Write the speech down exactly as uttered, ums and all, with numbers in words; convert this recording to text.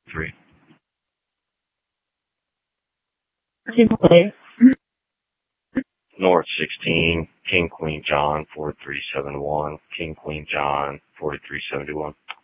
three. Two plays. North sixteen, King Queen John, four three seven one, King Queen John, forty-three seventy-one.